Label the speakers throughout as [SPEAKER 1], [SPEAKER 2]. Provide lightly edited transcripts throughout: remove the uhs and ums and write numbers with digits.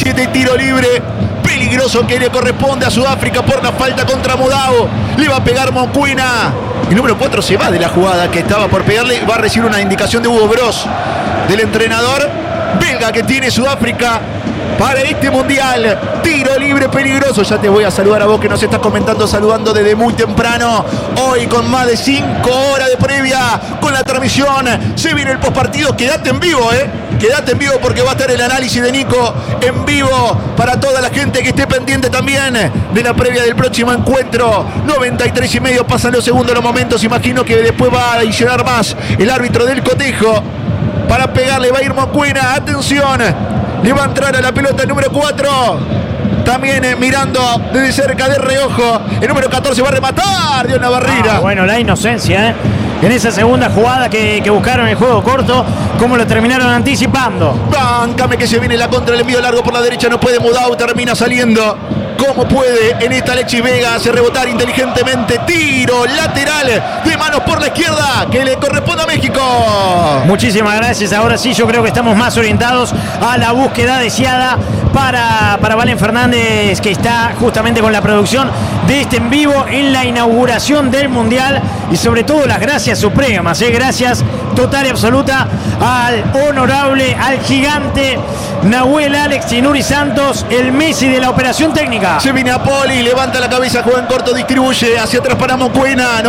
[SPEAKER 1] 97, tiro libre peligroso que le corresponde a Sudáfrica por la falta contra Modao. Le va a pegar Mokwena. El número 4 se va de la jugada que estaba por pegarle. Va a recibir una indicación de Hugo Broos, del entrenador belga que tiene Sudáfrica para este mundial. Tiro libre peligroso. Ya te voy a saludar a vos que nos estás comentando, saludando desde muy temprano. Hoy con más de 5 horas de previa con la transmisión. Se viene el postpartido. Quédate en vivo, Quédate en vivo porque va a estar el análisis de Nico en vivo para toda la gente que esté pendiente también de la previa del próximo encuentro. 93,5 pasan los segundos, los momentos. Imagino que después va a adicionar más el árbitro del cotejo. Para pegarle va a ir Mokwena. Atención. Le va a entrar a la pelota el número 4. También mirando desde cerca de reojo. El número 14 va a rematar. Dio una barrera.
[SPEAKER 2] Bueno, la inocencia, en esa segunda jugada que buscaron el juego corto, cómo lo terminaron anticipando.
[SPEAKER 1] Báncame que se viene la contra, el envío largo por la derecha, no puede Modao, termina saliendo. ¿Cómo puede en esta Alexis Vega hace rebotar inteligentemente? Tiro lateral de manos por la izquierda que le corresponde a México.
[SPEAKER 2] Muchísimas gracias. Ahora sí, yo creo que estamos más orientados a la búsqueda deseada para Valen Fernández, que está justamente con la producción de este en vivo en la inauguración del Mundial. Y sobre todo las gracias supremas, gracias total y absoluta al honorable, al gigante Nahuel Alex Chinuri Santos, el Messi de la operación técnica.
[SPEAKER 1] Se viene a Poli, levanta la cabeza, juega en corto, distribuye hacia atrás para Mokwena.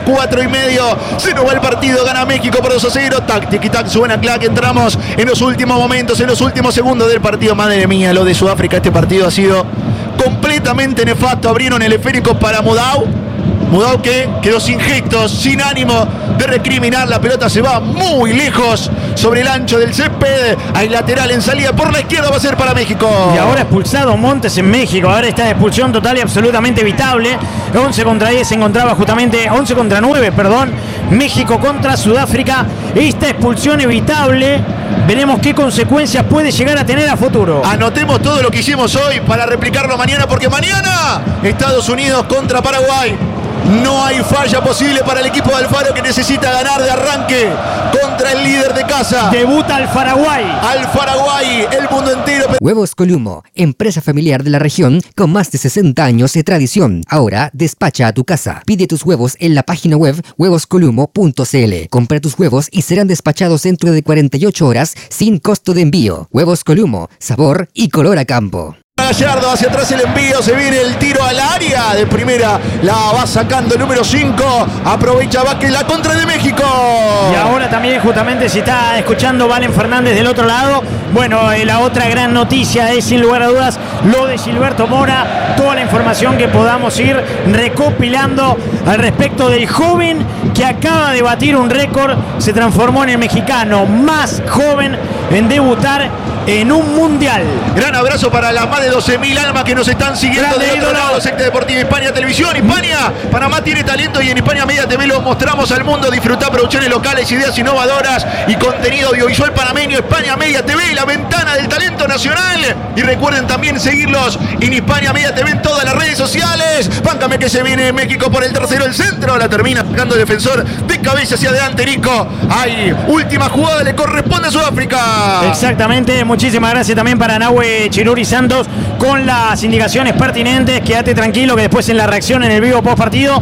[SPEAKER 1] 94,5. Se nos va el partido, gana México por 2-0. Tac, tic, tac, suena clac. Entramos en los últimos momentos, en los últimos segundos del partido. Madre mía, lo de Sudáfrica, este partido ha sido completamente nefasto. Abrieron el esférico para Modao. Modao que quedó sin gestos, sin ánimo de recriminar. La pelota se va muy lejos sobre el ancho del césped. Hay lateral en salida por la izquierda, va a ser para México.
[SPEAKER 2] Y ahora expulsado Montes en México. Ahora está de expulsión total y absolutamente evitable. 11 contra 10 se encontraba justamente, 11 contra 9, perdón. México contra Sudáfrica. Esta expulsión evitable. Veremos qué consecuencias puede llegar a tener a futuro.
[SPEAKER 1] Anotemos todo lo que hicimos hoy para replicarlo mañana, porque mañana Estados Unidos contra Paraguay. No hay falla posible para el equipo de Alfaro, que necesita ganar de arranque contra el líder de casa.
[SPEAKER 2] Debuta al Paraguay.
[SPEAKER 1] Al Paraguay, el mundo entero.
[SPEAKER 3] Huevos Columo, empresa familiar de la región con más de 60 años de tradición. Ahora despacha a tu casa. Pide tus huevos en la página web huevoscolumo.cl. Compra tus huevos y serán despachados dentro de 48 horas sin costo de envío. Huevos Columo, sabor y color a campo.
[SPEAKER 1] Gallardo, hacia atrás el envío, se viene el tiro al área de primera, la va sacando el número 5, aprovecha Vázquez, la contra de México.
[SPEAKER 2] Y ahora también justamente si está escuchando Valen Fernández del otro lado, bueno, la otra gran noticia es sin lugar a dudas lo de Gilberto Mora, toda la información que podamos ir recopilando al respecto del joven que acaba de batir un récord, se transformó en el mexicano más joven en debutar en un mundial.
[SPEAKER 1] Gran abrazo para las más de 12.000 almas que nos están siguiendo del otro lado. Secta Deportiva Hispania Televisión. Hispania, Panamá tiene talento y en Hispania Media TV lo mostramos al mundo. Disfrutar producciones locales, ideas innovadoras y contenido audiovisual panameño. Hispania Media TV, la ventana del talento nacional. Y recuerden también seguirlos en Hispania Media TV en todas las redes sociales. Báncame que se viene México por el tercero, el centro. La termina sacando el defensor de cabeza hacia adelante, Nico. Hay última jugada, le corresponde a Sudáfrica.
[SPEAKER 2] Exactamente. Muchísimas gracias también para Nahuel Chinuri Santos con las indicaciones pertinentes. Quédate tranquilo que después en la reacción en el vivo post partido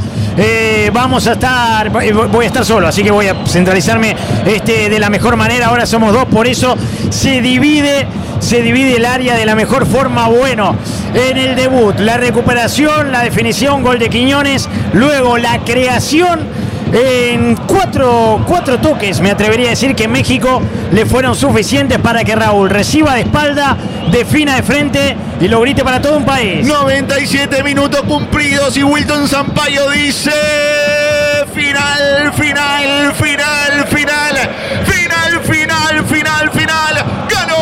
[SPEAKER 2] voy a estar solo, así que voy a centralizarme de la mejor manera. Ahora somos dos, por eso se divide el área de la mejor forma. Bueno, en el debut, la recuperación, la definición, gol de Quiñones, luego la creación. En cuatro toques, me atrevería a decir que México le fueron suficientes para que Raúl reciba de espalda, defina de frente y lo grite para todo un país.
[SPEAKER 1] 97 minutos cumplidos y Wilton Sampaio dice: final, final, final, final, final, final, final, final. ¡Ganó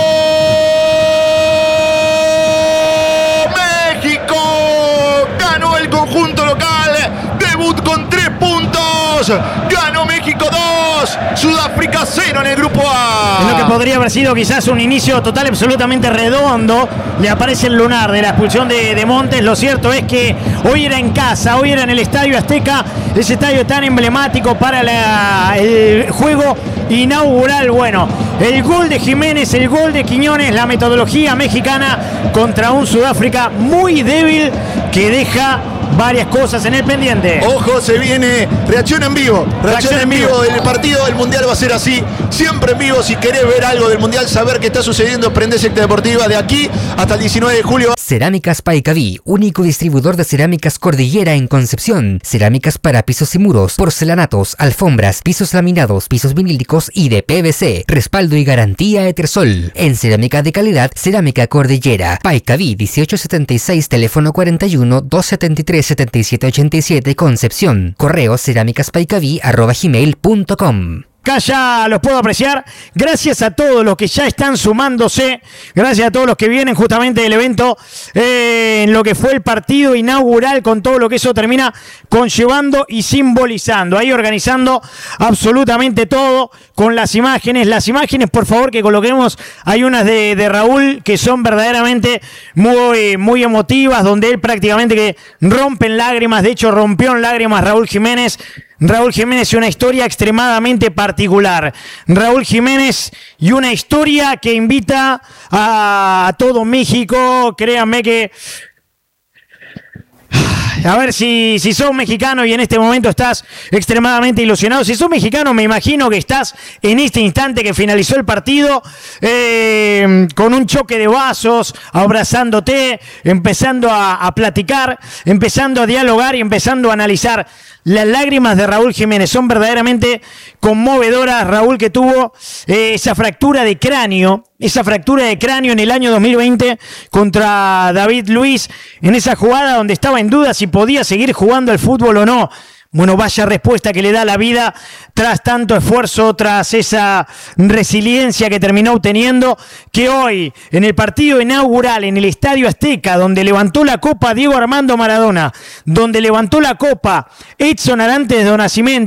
[SPEAKER 1] México! ¡Ganó el conjunto local! Debut con 3 puntos. Ganó México 2, Sudáfrica 0 en el grupo A.
[SPEAKER 2] En lo que podría haber sido quizás un inicio total absolutamente redondo, le aparece el lunar de la expulsión de Montes. Lo cierto es que hoy era en casa, hoy era en el Estadio Azteca, ese estadio tan emblemático para el juego inaugural. Bueno, el gol de Jiménez, el gol de Quiñones, la metodología mexicana contra un Sudáfrica muy débil que deja varias cosas en el pendiente.
[SPEAKER 1] Ojo, se viene reacción en vivo. Reacción en vivo del partido del Mundial va a ser así. Siempre en vivo. Si querés ver algo del Mundial, saber qué está sucediendo, prende Secta Deportiva de aquí hasta el 19 de julio.
[SPEAKER 3] Cerámicas Paicaví, único distribuidor de cerámicas Cordillera en Concepción. Cerámicas para pisos y muros, porcelanatos, alfombras, pisos laminados, pisos vinílicos y de PVC. Respaldo y garantía Etersol. En cerámica de calidad, Cerámica Cordillera. Paicaví 1876, teléfono 41 273 7787, Concepción. Correo cerámicaspaicaví@gmail.com.
[SPEAKER 2] Acá ya los puedo apreciar. Gracias a todos los que ya están sumándose. Gracias a todos los que vienen justamente del evento en lo que fue el partido inaugural, con todo lo que eso termina conllevando y simbolizando. Ahí organizando absolutamente todo con las imágenes. Las imágenes, por favor, que coloquemos. Hay unas de Raúl que son verdaderamente muy emotivas, donde él prácticamente que rompe en lágrimas. De hecho, rompió en lágrimas Raúl Jiménez. Raúl Jiménez y una historia extremadamente particular. Raúl Jiménez y una historia que invita a todo México. Créanme que... A ver si sos mexicano y en este momento estás extremadamente ilusionado. Si sos mexicano, me imagino que estás en este instante que finalizó el partido con un choque de vasos, abrazándote, empezando a platicar, empezando a dialogar y empezando a analizar. Las lágrimas de Raúl Jiménez son verdaderamente conmovedoras. Raúl, que tuvo esa fractura de cráneo en el año 2020 contra David Luiz, en esa jugada donde estaba en duda si podía seguir jugando al fútbol o no. Bueno, vaya respuesta que le da la vida tras tanto esfuerzo, tras esa resiliencia que terminó obteniendo, que hoy, en el partido inaugural en el Estadio Azteca, donde levantó la copa Diego Armando Maradona, donde levantó la copa Edson Arantes do Nascimento,